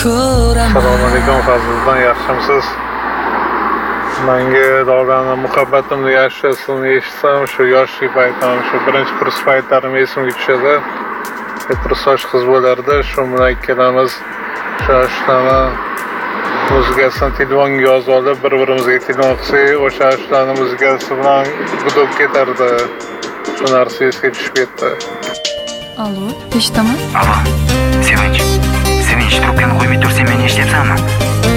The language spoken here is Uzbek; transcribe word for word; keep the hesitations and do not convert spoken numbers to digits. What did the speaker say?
ko'raman. Assalomu alaykum, Fazliddin, yaxshimisiz? Menga Dog'ani muhabbatimni yashirishini eshitsam, shu yoshlik paytim, shu birinchi kurs paytlarim esimga tushadi. Bitta soch qiz bo'lardi, shu bilan ikkalamiz shu ashlama muzikasini telefonga yozib olib, bir-birimizga telefon qilsak, o'sha ashlama muzikasi bilan gudib ketardi. Shu narsa esga tushib ketdi. Allo, eshitaman? Allo, Sevinch. Sevinch, trubkani qo'ymay tursan, meni eshityapsanmi?